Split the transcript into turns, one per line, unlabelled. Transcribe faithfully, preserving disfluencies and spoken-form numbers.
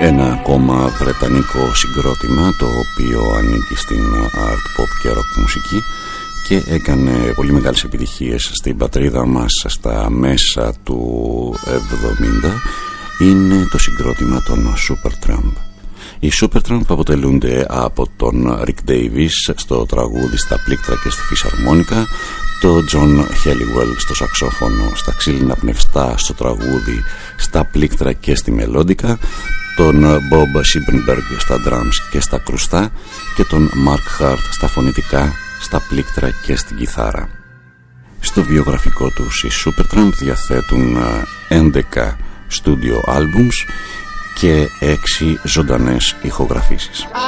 Ένα ακόμα βρετανικό συγκρότημα, το οποίο ανήκει στην art pop και rock μουσική και έκανε πολύ μεγάλες επιτυχίες στην πατρίδα μας στα μέσα του εβδομήντα, είναι το συγκρότημα των Supertramp. Οι Supertramp αποτελούνται από τον Rick Davis στο τραγούδι, στα πλήκτρα και στη φυσαρμόνικα, το John Helliwell στο σαξόφωνο, στα ξύλινα πνευστά, στο τραγούδι, στα πλήκτρα και στη μελόντικα, τον Bob Siebenberg στα drums και στα κρουστά και τον Mark Hart στα φωνητικά, στα πλήκτρα και στην κιθάρα. Στο βιογραφικό τους οι Supertramp διαθέτουν έντεκα studio albums και έξι ζωντανές ηχογραφήσεις.